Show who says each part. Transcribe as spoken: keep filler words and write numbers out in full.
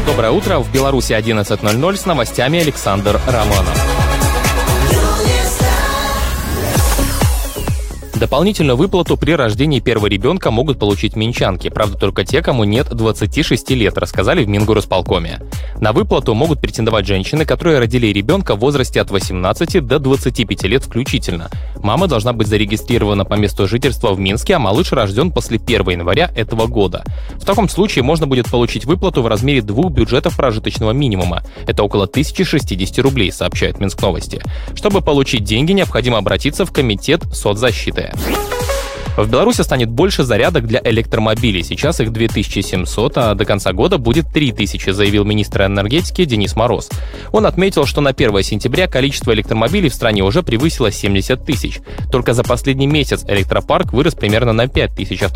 Speaker 1: Доброе утро. В Беларуси одиннадцать ноль ноль с новостями Александр Романов. Дополнительную выплату при рождении первого ребенка могут получить минчанки, правда только те, кому нет двадцати шести лет, рассказали в Мингорисполкоме. На выплату могут претендовать женщины, которые родили ребенка в возрасте от восемнадцати до двадцати пяти лет включительно. Мама должна быть зарегистрирована по месту жительства в Минске, а малыш рожден после первого января этого года. В таком случае можно будет получить выплату в размере двух бюджетов прожиточного минимума. Это около тысячи шестидесяти рублей, сообщает Минскновости. Чтобы получить деньги, необходимо обратиться в Комитет соцзащиты. В Беларуси станет больше зарядок для электромобилей. Сейчас их две тысячи семьсот, а до конца года будет три тысячи, заявил министр энергетики Денис Мороз. Он отметил, что на первое сентября количество электромобилей в стране уже превысило семьдесят тысяч. Только за последний месяц электропарк вырос примерно на пять тысяч автомобилей.